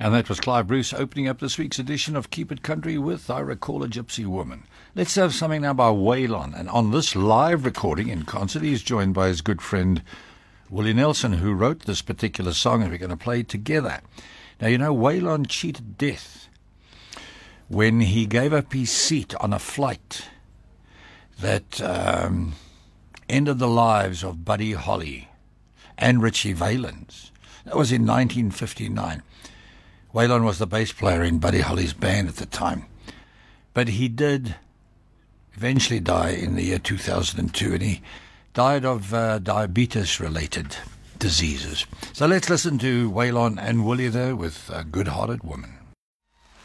And that was Clive Bruce opening up this week's edition of Keep It Country with I Recall a Gypsy Woman. Let's have something now by Waylon. And on this live recording in concert, he's joined by his good friend Willie Nelson, who wrote this particular song, and we're going to play it together. Now, you know, Waylon cheated death when he gave up his seat on a flight that ended the lives of Buddy Holly and Richie Valens. That was in 1959. Waylon was the bass player in Buddy Holly's band at the time. But he did eventually die in the year 2002, and he died of diabetes-related diseases. So let's listen to Waylon and Willie there with A Good-Hearted Woman.